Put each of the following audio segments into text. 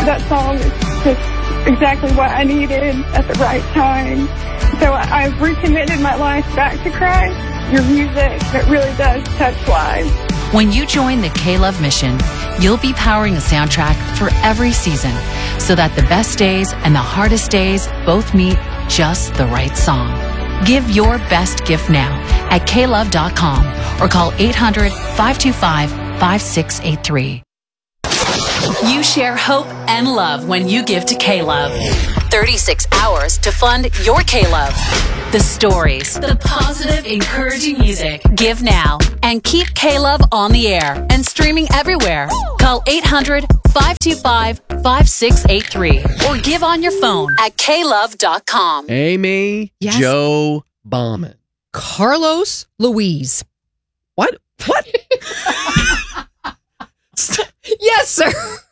that song is just exactly what I needed at the right time. So I've recommitted my life back to Christ. Your music, it really does touch lives. When you join the K-Love mission, you'll be powering the soundtrack for every season so that the best days and the hardest days both meet just the right song. Give your best gift now at klove.com or call 800-525-5683. You share hope and love when you give to K-Love. 36 hours to fund your K-Love. The stories, the positive, encouraging music. Give now and keep K-Love on the air and streaming everywhere. Call 800-525-5683 or give on your phone at klove.com. Amy Jo Bauman. Carlos Luis. What? Yes, sir.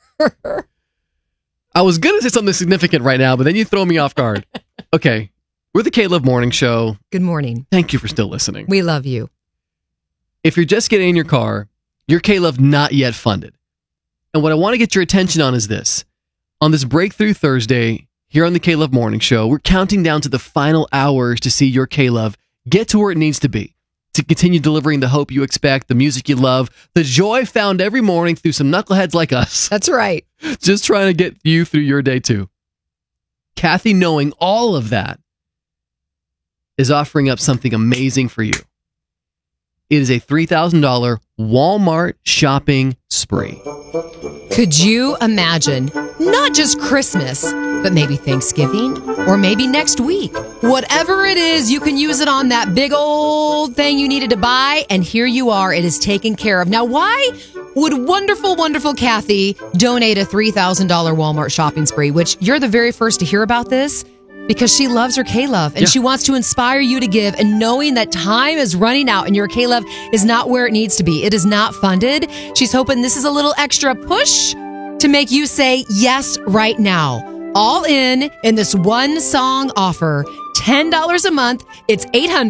I was going to say something significant right now, but then you throw me off guard. Okay. We're the K-Love Morning Show. Good morning. Thank you for still listening. We love you. If you're just getting in your car, your K-Love not yet funded. And what I want to get your attention on is this. On this Breakthrough Thursday, here on the K-Love Morning Show, we're counting down to the final hours to see your K-Love get to where it needs to be, to continue delivering the hope you expect, the music you love, the joy found every morning through some knuckleheads like us. That's right. Just trying to get you through your day too. Kathy, knowing all of that, is offering up something amazing for you. It is a $3,000 Walmart shopping spree. Could you imagine not just Christmas, but maybe Thanksgiving or maybe next week? Whatever it is, you can use it on that big old thing you needed to buy, and here you are. It is taken care of. Now, why would wonderful, wonderful Kathy donate a $3,000 Walmart shopping spree, which you're the very first to hear about this? Because she loves her K-Love and she wants to inspire you to give, and knowing that time is running out and your K-Love is not where it needs to be. It is not funded. She's hoping this is a little extra push to make you say yes right now. All in this one song offer, $10 a month. It's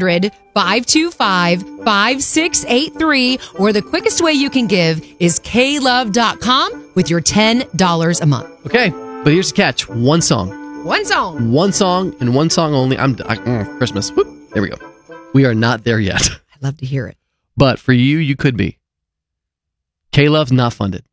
800-525-5683, or the quickest way you can give is klove.com with your $10 a month. Okay, but here's the catch. One song. One song. One song and one song only. Christmas. Whoop, there we go. We are not there yet. I'd love to hear it. But for you, you could be. K-Love's not funded.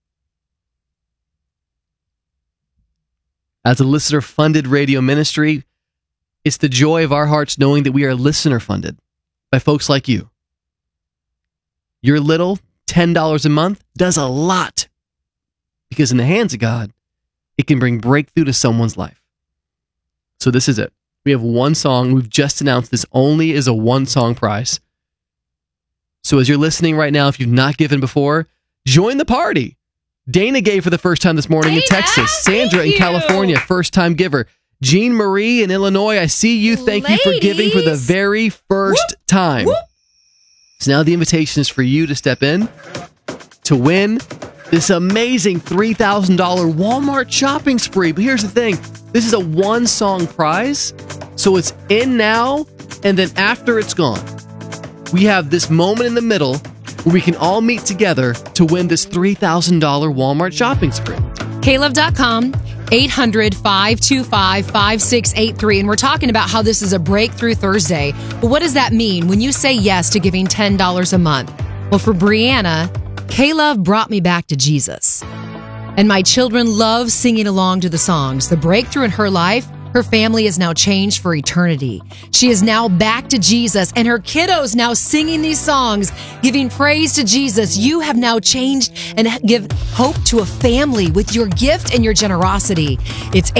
As a listener-funded radio ministry, it's the joy of our hearts knowing that we are listener-funded by folks like you. Your little $10 a month does a lot, because in the hands of God, it can bring breakthrough to someone's life. So this is it. We have one song. We've just announced this only is a one-song prize. So as you're listening right now, if you've not given before, join the party. Dana gave for the first time this morning in Texas. Sandra in California, first-time giver. Jean Marie in Illinois, I see you. Thank you for giving for the very first time. So now the invitation is for you to step in to win this amazing $3,000 Walmart shopping spree. But here's the thing. This is a one-song prize, so it's in now, and then after it's gone. We have this moment in the middle where we can all meet together to win this $3,000 Walmart shopping spree. klove.com, 800-525-5683. And we're talking about how this is a Breakthrough Thursday. But what does that mean when you say yes to giving $10 a month? Well, for Brianna, K-Love brought me back to Jesus. And my children love singing along to the songs. The breakthrough in her life, her family is now changed for eternity. She is now back to Jesus, and her kiddos now singing these songs, giving praise to Jesus. You have now changed and give hope to a family with your gift and your generosity. It's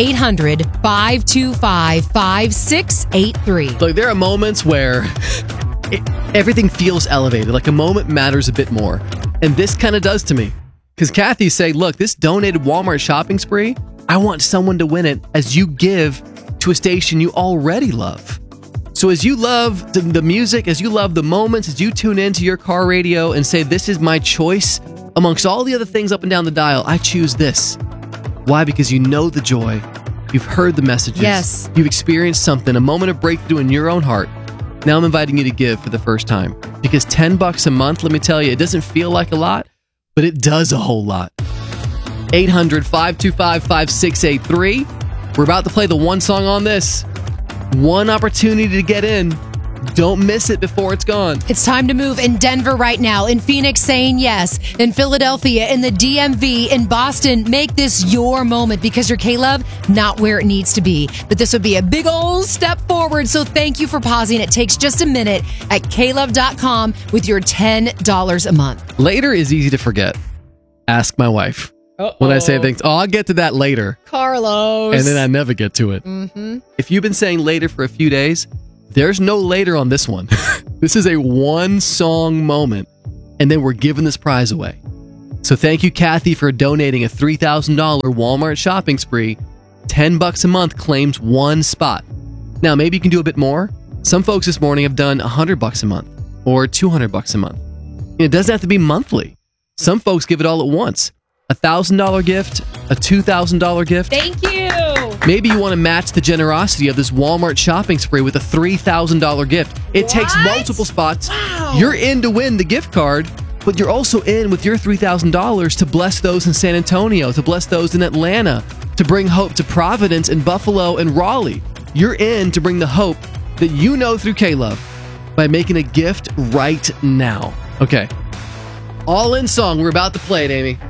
800-525-5683. Look, there are moments where everything feels elevated, like a moment matters a bit more. And this kind of does to me. Because Kathy say, look, this donated Walmart shopping spree, I want someone to win it as you give to a station you already love. So as you love the music, as you love the moments, as you tune into your car radio and say, this is my choice amongst all the other things up and down the dial, I choose this. Why? Because you know the joy. You've heard the messages. Yes. You've experienced something, a moment of breakthrough in your own heart. Now I'm inviting you to give for the first time. Because $10 a month, let me tell you, it doesn't feel like a lot, but it does a whole lot. 800-525-5683. We're about to play the one song on this. One opportunity to get in. Don't miss it before it's gone. It's time to move in Denver right now, in Phoenix saying yes, in Philadelphia, in the DMV, in Boston. Make this your moment because your K-Love not where it needs to be. But this would be a big old step forward, so thank you for pausing. It takes just a minute at klove.com with your $10 a month. Later is easy to forget. Ask my wife. When I say things, I'll get to that later. Carlos. And then I never get to it. If you've been saying later for a few days, there's no later on this one. This is a one-song moment, and then we're giving this prize away. So thank you, Kathy, for donating a $3,000 Walmart shopping spree. $10 a month claims one spot. Now, maybe you can do a bit more. Some folks this morning have done $100 a month or $200 a month. And it doesn't have to be monthly. Some folks give it all at once. A $1,000 gift, a $2,000 gift. Thank you. Maybe you want to match the generosity of this Walmart shopping spree with a $3,000 gift. It takes multiple spots. Wow. You're in to win the gift card, but you're also in with your $3,000 to bless those in San Antonio, to bless those in Atlanta, to bring hope to Providence and Buffalo and Raleigh. You're in to bring the hope that you know through K-Love by making a gift right now. Okay. All in song. We're about to play it, Amy.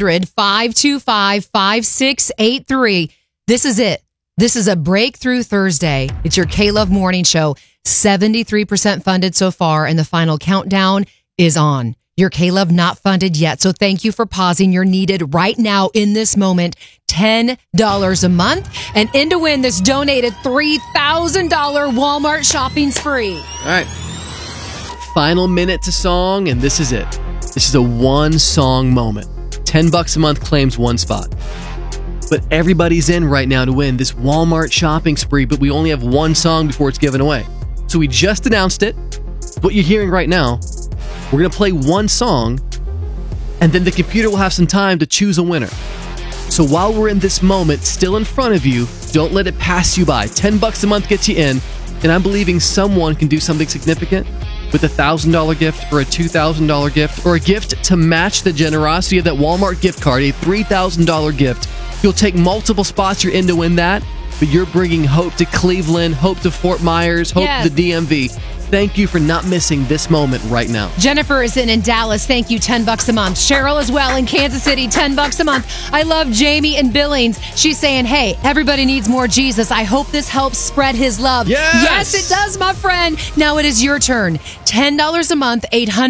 800-525-5683. This is it. This is a Breakthrough Thursday. It's your K-Love morning show. 73% funded so far, and the final countdown is on. Your K-Love not funded yet, so thank you for pausing. You're needed right now in this moment. $10 a month, and in to win this donated $3,000 Walmart shopping spree. All right. Final minute to song, and this is it. This is a one-song moment. $10 a month claims one spot. But everybody's in right now to win this Walmart shopping spree, but we only have one song before it's given away. So we just announced it. What you're hearing right now, we're going to play one song, and then the computer will have some time to choose a winner. So while we're in this moment, still in front of you, don't let it pass you by. $10 a month gets you in, and I'm believing someone can do something significant with a $1,000 gift or a $2,000 gift or a gift to match the generosity of that Walmart gift card, a $3,000 gift. You'll take multiple spots. You're in to win that, but you're bringing hope to Cleveland, hope to Fort Myers, hope to the DMV. Thank you for not missing this moment right now. Jennifer is in Dallas. Thank you, $10 a month. Cheryl as well in Kansas City, $10 a month. I love Jamie in Billings. She's saying, hey, everybody needs more Jesus. I hope this helps spread his love. Yes, it does, my friend. Now it is your turn. $10 a month,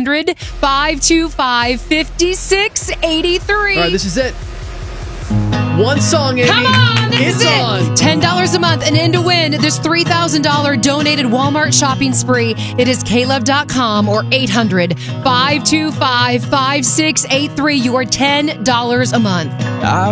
800-525-5683. All right, this is it. One song, Amy. Come on, this it's is it. on. $10 a month and in to win this $3,000 donated Walmart shopping spree. It is klove.com or 800-525-5683. You are $10 a month.